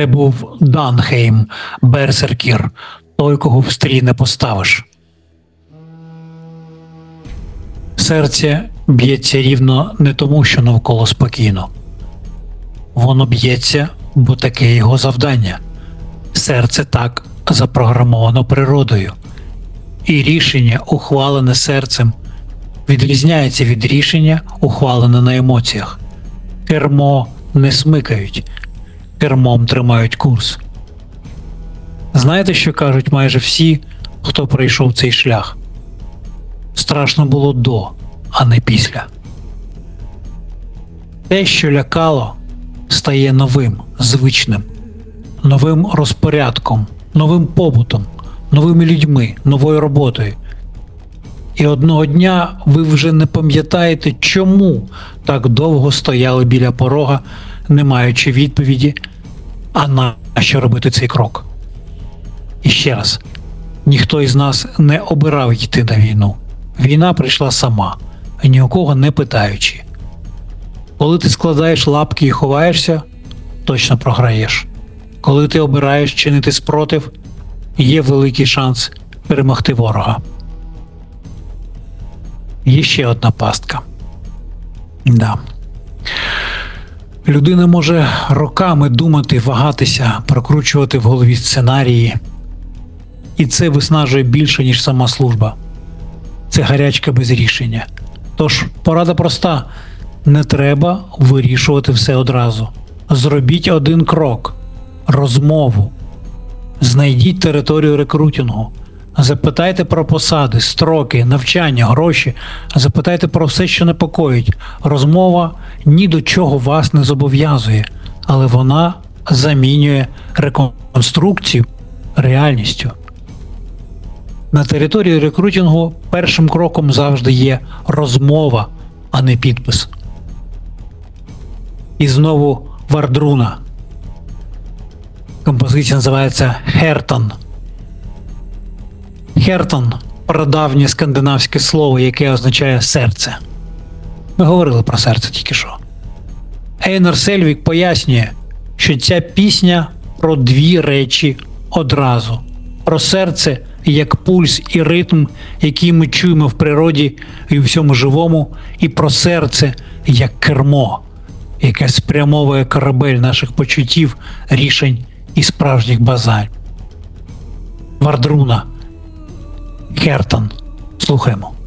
Це був Данхейм, берсеркір, той, кого в стрій не поставиш. Серце б'ється рівно не тому, що навколо спокійно. Воно б'ється, бо таке його завдання. Серце так запрограмовано природою. І рішення, ухвалене серцем, відрізняється від рішення, ухвалене на емоціях. Кермо не смикають, кермом тримають курс. Знаєте, що кажуть майже всі, хто пройшов цей шлях? Страшно було до, а не після. Те, що лякало, стає новим, звичним, новим розпорядком, новим побутом, новими людьми, новою роботою. І одного дня ви вже не пам'ятаєте, чому так довго стояли біля порога, не маючи відповіді, а на що робити цей крок. І ще раз, ніхто із нас не обирав йти на війну. Війна прийшла сама, ні у кого не питаючи. Коли ти складаєш лапки і ховаєшся, точно програєш. Коли ти обираєш чинити спротив, є великий шанс перемогти ворога. Є ще одна пастка. Людина може роками думати, вагатися, прокручувати в голові сценарії. І це виснажує більше, ніж сама служба. Це гарячка без рішення. Тож, порада проста. Не треба вирішувати все одразу. Зробіть один крок. Розмову. Знайдіть територію рекрутингу. Запитайте про посади, строки, навчання, гроші. Запитайте про все, що непокоїть. Розмова ні до чого вас не зобов'язує, але вона замінює реконструкцію реальністю. На території рекрутингу першим кроком завжди є розмова, а не підпис. І знову Вардруна. Композиція називається «Хертон». Хертон – прадавнє скандинавське слово, яке означає «серце». Ми говорили про серце тільки що. Ейнар Сельвік пояснює, що ця пісня про дві речі одразу. Про серце як пульс і ритм, який ми чуємо в природі і у всьому живому, і про серце як кермо, яке спрямовує корабель наших почуттів, рішень і справжніх бажань. Вардруна. Хертон. Слухаємо.